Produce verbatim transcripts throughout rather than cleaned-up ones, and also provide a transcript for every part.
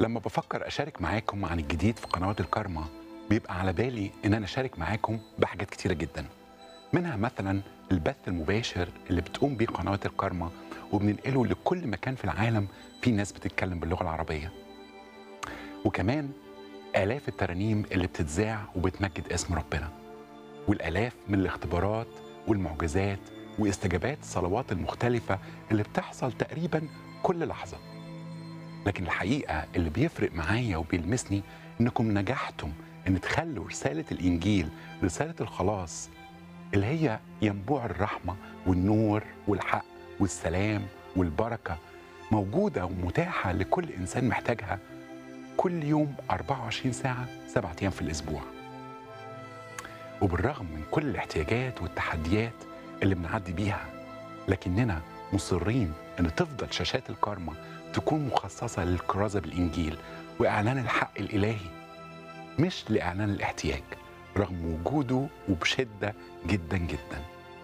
لما بفكر أشارك معاكم عن الجديد في قنوات الكارما بيبقى على بالي إن أنا أشارك معاكم بحاجات كتيرة جدا، منها مثلا البث المباشر اللي بتقوم بيه قنوات الكارما وبننقله لكل مكان في العالم في ناس بتتكلم باللغة العربية، وكمان آلاف الترانيم اللي بتتذاع وبتمجد اسم ربنا، والآلاف من الاختبارات والمعجزات واستجابات الصلوات المختلفة اللي بتحصل تقريبا كل لحظة. لكن الحقيقة اللي بيفرق معايا وبيلمسني إنكم نجحتم إن تخلوا رسالة الإنجيل، رسالة الخلاص اللي هي ينبوع الرحمة والنور والحق والسلام والبركة، موجودة ومتاحة لكل إنسان محتاجها كل يوم أربعة وعشرين ساعة سبعة أيام في الأسبوع. وبالرغم من كل الاحتياجات والتحديات اللي بنعدي بيها، لكننا مصرين إن تفضل شاشات الكارما تكون مخصصة للكرازة بالإنجيل وإعلان الحق الإلهي، مش لإعلان الاحتياج، رغم وجوده وبشدة جدا جدا.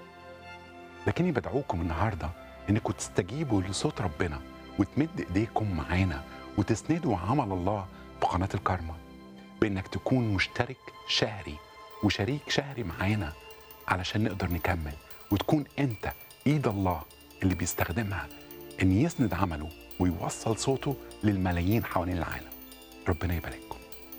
لكني بدعوكم النهاردة إنكم تستجيبوا لصوت ربنا وتمد إيديكم معانا وتسندوا عمل الله في قناة الكارما بإنك تكون مشترك شهري وشريك شهري معانا علشان نقدر نكمل، وتكون أنت إيد الله اللي بيستخدمها إن يسند عمله ويوصل صوته للملايين حوالين العالم. ربنا يبارككم.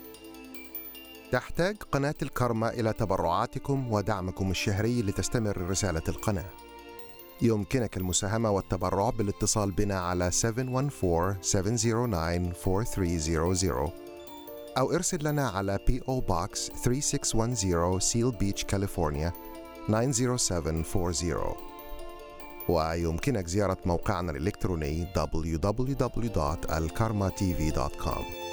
تحتاج قناة الكارما إلى تبرعاتكم ودعمكم الشهري لتستمر رسالة القناة. يمكنك المساهمة والتبرع بالاتصال بنا على سبعة واحد أربعة سبعة صفر تسعة أربعة ثلاثة صفر صفر أو ارسل لنا على بي أو Box ثلاثة ستة واحد صفر Seal Beach, كاليفورنيا تسعة صفر سبعة أربعة صفر. ويمكنك زيارة موقعنا الإلكتروني دبليو دبليو دبليو دوت الكارما تي في دوت كوم.